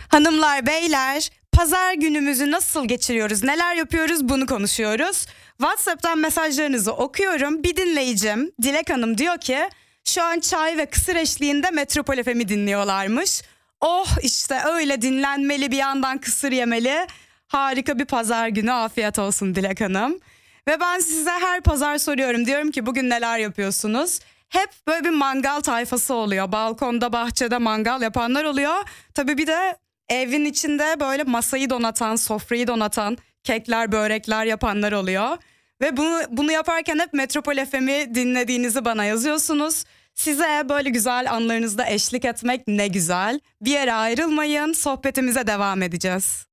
Hanımlar, beyler, pazar günümüzü nasıl geçiriyoruz, neler yapıyoruz bunu konuşuyoruz. WhatsApp'tan mesajlarınızı okuyorum. Bir dinleyicim Dilek Hanım diyor ki şu an çay ve kısır eşliğinde Metropol FM'i dinliyorlarmış. Oh işte öyle dinlenmeli, bir yandan kısır yemeli. Harika bir pazar günü, afiyet olsun Dilek Hanım. Ve ben size her pazar soruyorum, diyorum ki bugün neler yapıyorsunuz? Hep böyle bir mangal tayfası oluyor. Balkonda, bahçede mangal yapanlar oluyor. Tabii bir de evin içinde böyle masayı donatan, sofrayı donatan, kekler, börekler yapanlar oluyor. Ve bunu yaparken hep Metropol FM'i dinlediğinizi bana yazıyorsunuz. Size böyle güzel anlarınızda eşlik etmek ne güzel. Bir yere ayrılmayın, sohbetimize devam edeceğiz.